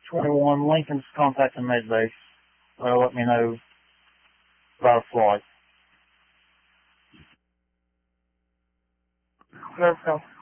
21, Lincoln's contacting Medbase. Let me know about a flight. Let's go.